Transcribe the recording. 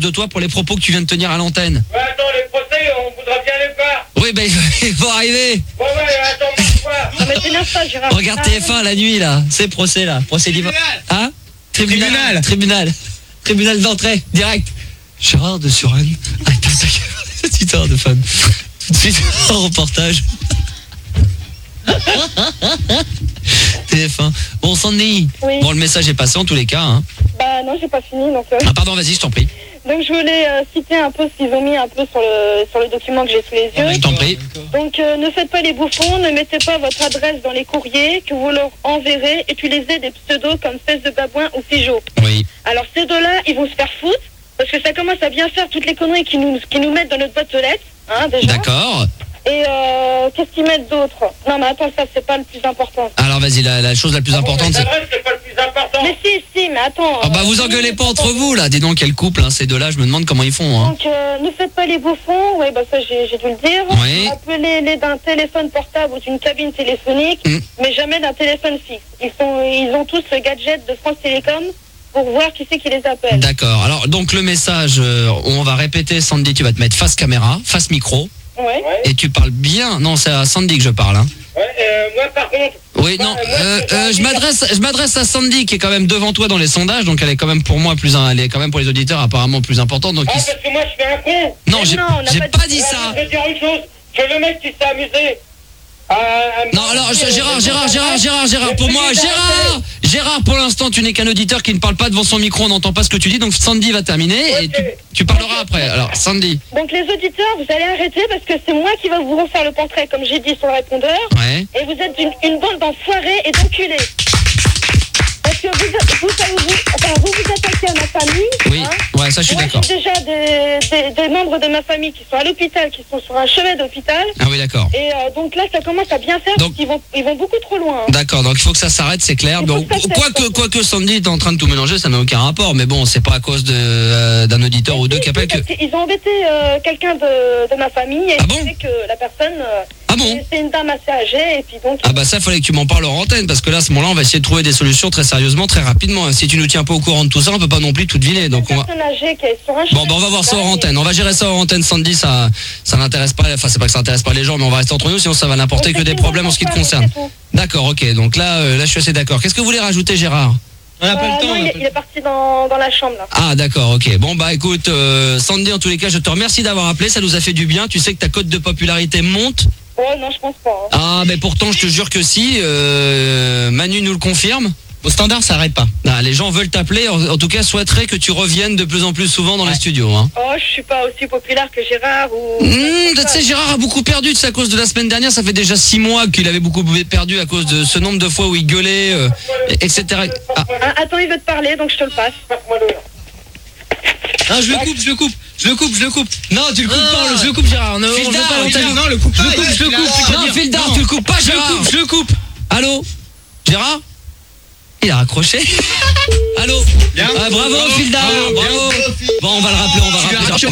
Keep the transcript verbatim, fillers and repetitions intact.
de toi pour les propos que tu viens de tenir à l'antenne. Ouais, attends, les procès, on voudra bien les faire. Oui, ben il faut arriver. Ouais, ouais, attends, quoi. Non, mais t'énerve pas, Gérard. Regarde T F un la nuit là, c'est procès là, procès libre. Hein? Tribunal. Tribunal. Tribunal d'entrée, direct. Gérard de Suresnes. Ah, cette histoire de femme. Tout de suite, en reportage. T F un. Bon, Sandy. Oui. Bon, le message est passé en tous les cas. Hein. Bah non, j'ai pas fini, donc... Euh... Ah, pardon, vas-y, je t'en prie. Donc je voulais euh, citer un peu ce qu'ils ont mis un peu sur le, sur le document que j'ai sous les yeux. Je t'en prie. Donc euh, ne faites pas les bouffons, ne mettez pas votre adresse dans les courriers que vous leur enverrez, utilisez des pseudos comme Fesse de Babouin ou Figeaud. Oui. Alors ces deux-là, ils vont se faire foutre, parce que ça commence à bien faire toutes les conneries qu'ils nous, qu'ils nous mettent dans notre boîte aux lettres, hein, déjà. D'accord. Et euh, qu'est-ce qu'ils mettent d'autre? Non mais attends, ça c'est pas le plus important. Alors vas-y, la, la chose la plus importante, c'est... L'adresse, c'est pas le plus important. Mais si, si, mais attends... Ah bah euh, vous engueulez pas entre vous là, dis donc quel couple, hein, ces deux-là, je me demande comment ils font. Hein. Donc euh, ne faites pas les bouffons, oui bah ça j'ai, j'ai dû le dire. Oui. Appelez-les d'un téléphone portable ou d'une cabine téléphonique, Mm. mais jamais d'un téléphone fixe. Ils sont, ils ont tous le gadget de France Télécom pour voir qui c'est qui les appelle. D'accord, alors donc le message, euh, on va répéter, Sandy, tu vas te mettre face caméra, face micro, Ouais. Ouais, et tu parles bien, non c'est à Sandy que je parle. Hein. ouais, euh, moi par contre... Oui, moi, non, moi, euh, ce que euh, j'ai je envie m'adresse, je m'adresse à Sandy qui est quand même devant toi dans les sondages, donc elle est quand même pour moi plus, elle est quand même pour les auditeurs apparemment plus importante. Donc Ah, il- parce que moi, je fais un con. non, Mais j'ai, non, on n'a j'ai pas pas dit- dit Ouais, ça. Je veux dire une chose, que le mec qui s'est amusé... à- à me- Non, alors je- Gérard, Gérard, Gérard, Gérard, Gérard, Mais pour plus moi, vite, Gérard, arrêtez. Gérard, pour l'instant, tu n'es qu'un auditeur qui ne parle pas devant son micro, on n'entend pas ce que tu dis, donc Sandy va terminer et Ok. tu, tu parleras après. Alors Sandy, Donc les auditeurs, vous allez arrêter parce que c'est moi qui va vous refaire le portrait, comme j'ai dit sur le répondeur. ouais. Et vous êtes une, une bande d'enfoirés et d'enculés. Parce que vous, vous, vous, enfin, vous vous attaquez à ma famille. Oui, hein. ouais, ça je suis Moi, d'accord. j'ai déjà des, des, des membres de ma famille qui sont à l'hôpital, qui sont sur un chevet d'hôpital. Ah oui, d'accord. Et euh, donc là, ça commence à bien faire Donc- parce qu'ils vont, ils vont beaucoup trop loin. hein. D'accord, donc il faut que ça s'arrête, c'est clair. Il faut Donc, que ça s'arrête. quoique, quoique Sandy est en train de tout mélanger, ça n'a aucun rapport. Mais bon, c'est pas à cause de, euh, d'un auditeur ou deux qui appelle que. Parce qu'ils ont embêté euh, quelqu'un de, de ma famille et Ah ils bon disaient que la personne, euh, Ah bon c'est- c'est une dame assez âgée et puis donc... Ah bah ça, fallait que tu m'en parles en antenne, parce que là, à ce moment-là, on va essayer de trouver des solutions très sérieusement, très rapidement. Si tu nous tiens pas au courant de tout ça, on peut pas non plus tout deviner. Donc on une va. personne âgée qui est sur un Bon, chevet bah on va voir ça hors d'hôpital antenne. On va gérer ça hors antenne, Sandy. Ça, ça n'intéresse pas. Enfin, c'est pas que ça n'intéresse pas les gens, mais on va rester entre nous, sinon ça va n'apporter et- que des Donc, problèmes en ce qui te c'est tout. concerne. D'accord, ok. Donc là, euh, là, je suis assez d'accord. Qu'est-ce que vous voulez rajouter, Gérard? On n'a pas Euh, le temps. non, on il, n'a est, pas il le est parti dans, dans la chambre là. Ah d'accord, ok. Bon bah écoute, euh, Sandy, en tous les cas, je te remercie d'avoir appelé, ça nous a fait du bien. Tu sais que ta cote de popularité monte. Oh non, je pense pas. hein. Ah mais pourtant, je te jure que si. euh, Manu nous le confirme. Au standard, ça arrête pas. Ah, les gens veulent t'appeler, en, en tout cas souhaiteraient que tu reviennes de plus en plus souvent dans les studios. Hein. Oh, je suis pas aussi populaire que Gérard ou... Mmh, tu sais, Gérard a beaucoup perdu, tu sais, à cause de la semaine dernière. Ça fait déjà six mois qu'il avait beaucoup perdu à cause de ce nombre de fois où il gueulait, euh, et cetera. Ah, Ah, attends, il veut te parler, donc je te le passe. Passe-moi le... Ah, je le coupe, je le coupe, je le coupe, je le coupe. non, tu le coupes Ah. pas, je le coupe, Gérard. On, on File veut d'art, pas on l'antenne. t'a- Non, le coupe Je pas. le coupe, je le il a- coupe. il a- Non, file d'art, Non. tu le coupes pas, Je le Gérard. coupe, je le coupe. Allô, Gérard? Il a raccroché. Allô? Bien. Ah, bravo, Bravo. Fildar, Bravo. bravo. Bon, on va le rappeler, on va Tu l'as rappeler.